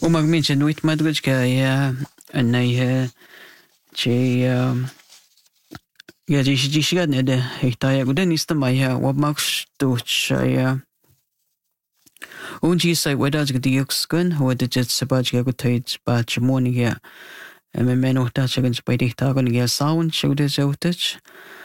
ومغمين نويت مدرج كايا أني شي يا جيش قد نده هيتايا قدن يستمعيا وبماكش توش يا ونجي ساي وداج قديوكس كن هو دجت سباج قد تيج باج مونيا من منو تاج قد سبايدي تاغن يا ساون شو ده زوتج